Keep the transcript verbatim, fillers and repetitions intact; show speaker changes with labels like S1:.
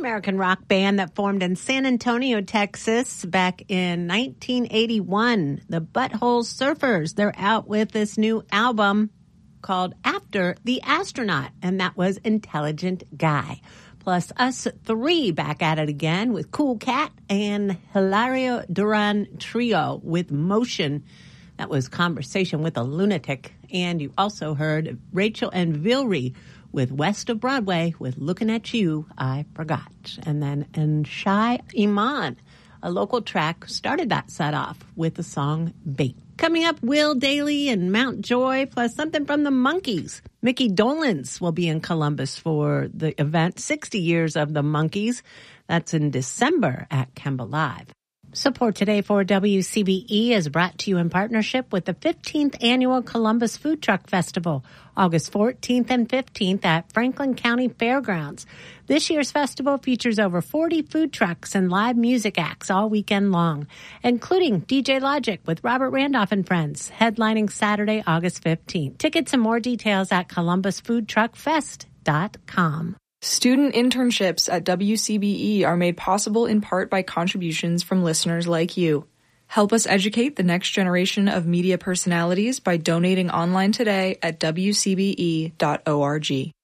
S1: American rock band that formed in San Antonio, Texas back in nineteen eighty-one. The Butthole Surfers. They're out with this new album called After the Astronaut, and that was Intelligent Guy. Plus us three back at it again with Cool Cat and Hilario Duran Trio with Motion. That was Conversation with a Lunatic. And you also heard Rachel and Vilry with West of Broadway with Looking at You, I Forgot. And then and Shai Iman, a local track, started that set off with the song Bait. Coming up, Will Dailey and Mount Joy, plus something from the Monkees. Mickey Dolenz will be in Columbus for the event, sixty years of the Monkees. That's in December at Kemba Live. Support today for W C B E is brought to you in partnership with the fifteenth Annual Columbus Food Truck Festival, August fourteenth and fifteenth at Franklin County Fairgrounds. This year's festival features over forty food trucks and live music acts all weekend long, including D J Logic with Robert Randolph and Friends, headlining Saturday, August fifteenth. Tickets and more details at columbus food truck fest dot com.
S2: Student internships at W C B E are made possible in part by contributions from listeners like you. Help us educate the next generation of media personalities by donating online today at w c b e dot org.